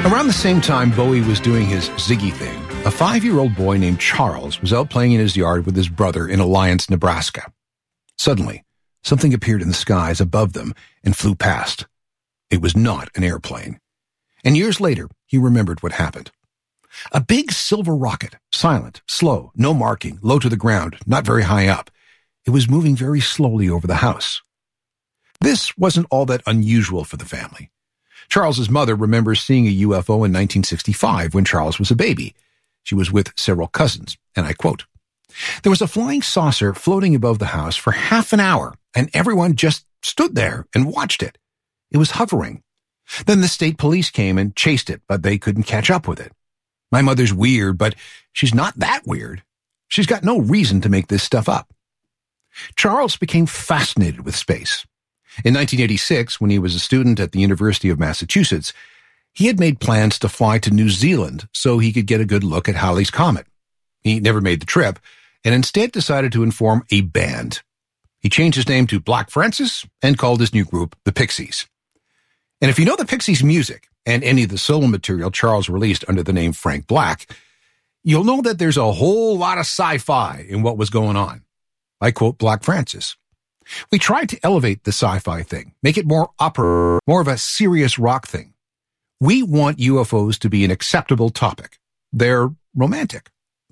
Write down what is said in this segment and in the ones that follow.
Around the same time Bowie was doing his Ziggy thing, a 5-year-old boy named Charles was out playing in his yard with his brother in Alliance, Nebraska. Suddenly, something appeared in the skies above them and flew past. It was not an airplane. And years later, he remembered what happened. A big silver rocket, silent, slow, no marking, low to the ground, not very high up. It was moving very slowly over the house. This wasn't all that unusual for the family. Charles's mother remembers seeing a UFO in 1965 when Charles was a baby. She was with several cousins, and I quote, "There was a flying saucer floating above the house for half an hour, and everyone just stood there and watched it. It was hovering. Then the state police came and chased it, but they couldn't catch up with it. My mother's weird, but she's not that weird. She's got no reason to make this stuff up." Charles became fascinated with space. In 1986, when he was a student at the University of Massachusetts, he had made plans to fly to New Zealand so he could get a good look at Halley's Comet. He never made the trip, and instead decided to form a band. He changed his name to Black Francis and called his new group the Pixies. And if you know the Pixies' music and any of the solo material Charles released under the name Frank Black, you'll know that there's a whole lot of sci-fi in what was going on. I quote Black Francis. "We tried to elevate the sci-fi thing, make it more opera, more of a serious rock thing. We want UFOs to be an acceptable topic. They're romantic."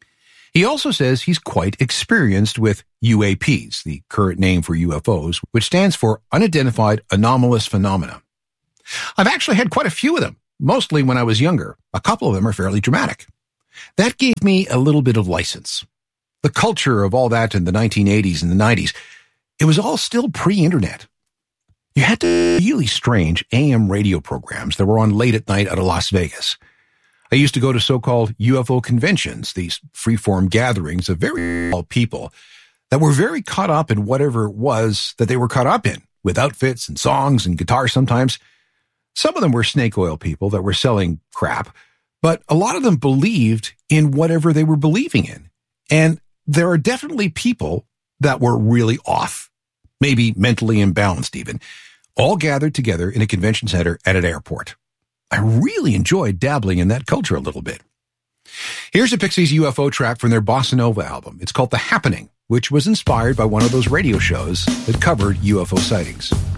He also says he's quite experienced with UAPs, the current name for UFOs, which stands for Unidentified Anomalous Phenomena. "I've actually had quite a few of them, mostly when I was younger. A couple of them are fairly dramatic. That gave me a little bit of license. The culture of all that in the 1980s and the 90s, it was all still pre-internet. You had to really strange AM radio programs that were on late at night out of Las Vegas. I used to go to so-called UFO conventions, these free-form gatherings of very small people that were very caught up in whatever it was that they were caught up in, with outfits and songs and guitars sometimes. Some of them were snake oil people that were selling crap, but a lot of them believed in whatever they were believing in. And there are definitely people that were really off, maybe mentally imbalanced even, all gathered together in a convention center at an airport. I really enjoyed dabbling in that culture a little bit. Here's a Pixies UFO track from their Bossa Nova album. It's called The Happening, which was inspired by one of those radio shows that covered UFO sightings.